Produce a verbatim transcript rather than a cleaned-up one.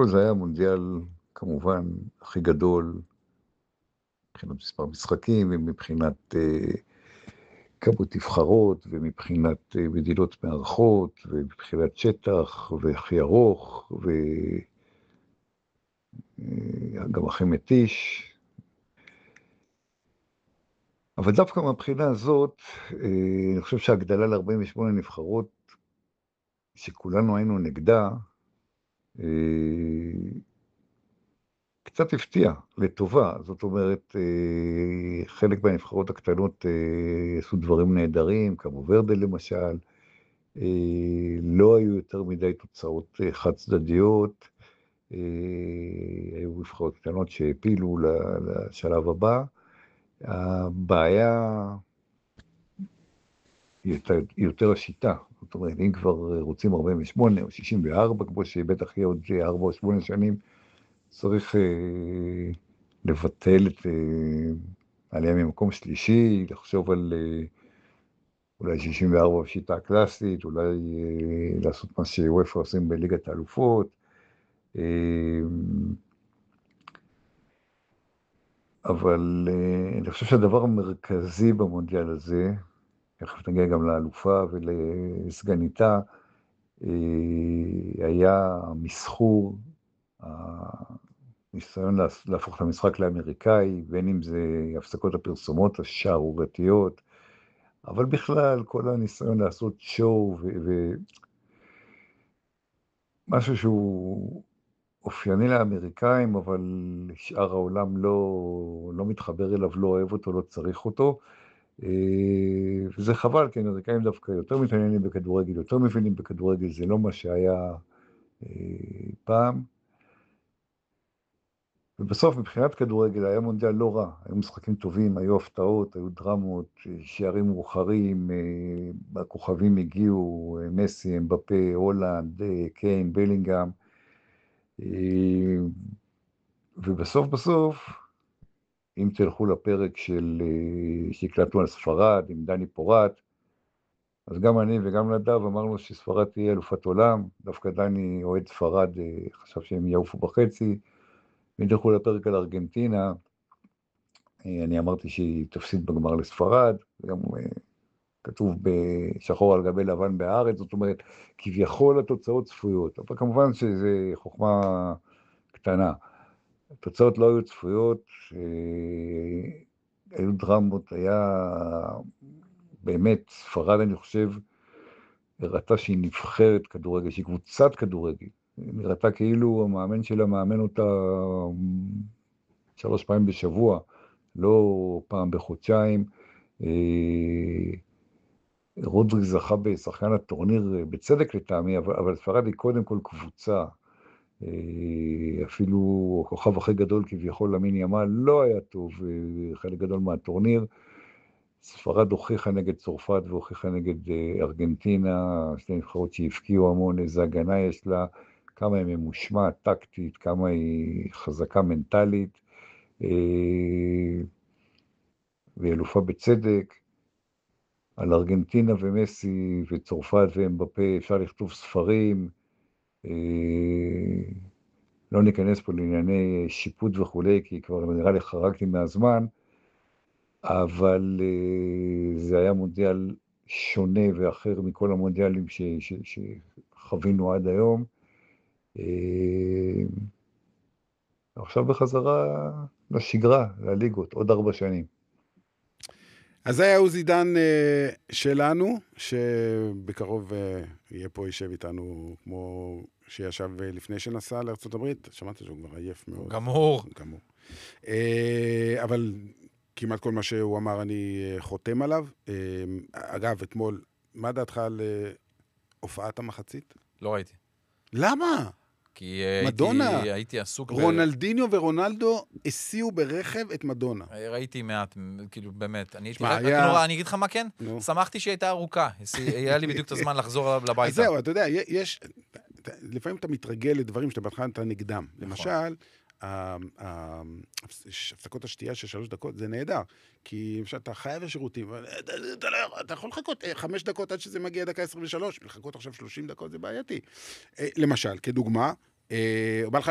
כל זה היה המונדיאל, כמובן, הכי גדול, מבחינת מספר משחקים ומבחינת אה, כמות נבחרות ומבחינת אה, מדינות מארחות ומבחינת שטח והכי ארוך וגם הכי מתיש. אבל דווקא מהבחינה הזאת, אה, אני חושב שהגדלה ל-ארבעים ושמונה נבחרות, שכולנו היינו נגדה, אה, קצת הפתיע, לטובה. זאת אומרת, אה, חלק מהנבחרות הקטנות אה, עשו דברים נהדרים, כמו ורדה למשל, אה, לא היו יותר מדי תוצאות אה, חד צדדיות, אה, היו נבחרות קטנות שהפילו לשלב הבא. הבעיה היא יותר, היא יותר השיטה. זאת אומרת, אם כבר רוצים ארבעים ושמונה או שישים וארבע, כמו שבטח יהיה עוד ארבע או שמונה שנים, צריך אה, לבטל את אה, עלייה ממקום שלישי, לחשוב על אה, אולי שישים וארבע בשיטה הקלאסית, אולי אה, לעשות מה שוופא עושים בליגת האלופות. אה, אבל אה, אני חושב שהדבר המרכזי במונדיאל הזה, תכף נגיע גם לאלופה ולסגניתה, אה, היה המסחור, ניסיון להפוך את המשחק לאמריקאי, בין אם זה הפסקות הפרסומות השערורייתיות, אבל בכלל כל הניסיון לעשות שואו ומשהו שהוא אופייני לאמריקאים, אבל שאר העולם לא, לא מתחבר אליו, לא אוהב אותו, לא צריך אותו. וזה חבל, כי האמריקאים דווקא יותר מתעניינים בכדורגל, יותר מבינים בכדורגל, זה לא מה שהיה פעם. ובסוף, מבחינת כדורגל, היה מונדיאל לא רע. היו משחקים טובים, היו הפתעות, היו דרמות, שערים מאוחרים, הכוכבים הגיעו, מסי, אמבפה, הולנד, קיין, בלינגהם. ובסוף בסוף, אם תלכו לפרק של שהקלטנו על ספרד, עם דני פורט, אז גם אני וגם נדב אמרנו שספרד תהיה אלופת עולם. דווקא דני אוהד ספרד, חשב שהם יעופו בחצי. אם תלכו לפרק על ארגנטינה, אני אמרתי שהיא תפסיד בגמר לספרד, גם כתוב בשחור על גבי לבן בארץ, זאת אומרת, כביכול התוצאות צפויות, אבל כמובן שזה חוכמה קטנה. התוצאות לא היו צפויות, היו דרמות, היה באמת, ספרד אני חושב, הראתה שהיא נבחרת כדורגל, שהיא קבוצת כדורגל, נראתה כאילו המאמן שלה מאמן אותה שלוש פעמים בשבוע, לא פעם בחודשיים. רודריג זכה בשחקן הטורניר בצדק לטעמי, אבל, אבל ספרד היא קודם כל קבוצה. אפילו הכוכב הכי גדול כביכול למין ימל לא היה טוב חלק גדול מהטורניר. ספרד הוכיחה נגד צרפת והוכיחה נגד ארגנטינה, שתי נבחרות שהפקיעו המון, איזה הגנה יש לה, כמה היא ממושמעת טקטית, כמה היא חזקה מנטלית, והיא אלופה בצדק. על ארגנטינה ומסי וצרפת ואמבפה אפשר לכתוב ספרים, לא ניכנס פה לענייני שיפוט וכולי, כי כבר נראה לי חרגתי מהזמן, אבל זה היה מונדיאל שונה ואחר מכל המונדיאלים ש, ש, שחווינו עד היום. עכשיו בחזרה לשגרה, לליגות, עוד ארבע שנים. אז זה היה עוזי דן uh, שלנו, שבקרוב uh, יהיה פה, יישב איתנו כמו שישב uh, לפני שנסע לארצות הברית. שמעת שהוא כבר עייף מאוד. גמור. גמור. Uh, אבל כמעט כל מה שהוא אמר אני uh, חותם עליו. Uh, אגב, אתמול, מה דעתך על uh, הופעת המחצית? לא ראיתי. למה? כי מדונה. הייתי, הייתי עסוק... רונלדיניו ב... ורונלדו הסיעו ברכב את מדונה. ראיתי מעט, כאילו באמת. אני, שמה, רק, היה... נורא, אני אגיד לך מה כן? No. שמחתי שהייתה ארוכה. היה לי בדיוק את הזמן לחזור הביתה. אז זהו, אתה יודע, יש... לפעמים אתה מתרגל לדברים שאתה בהתחלה אתה נגדם. נכון. למשל, הפסקות השתייה של שלוש דקות, זה נהדר. כי אתה חייב לשירותים, אתה יכול לחכות חמש דקות עד שזה מגיע דקה עשרים ושלוש, לחכות עכשיו שלושים דקות זה בעייתי. למשל, כדוגמה, בא לך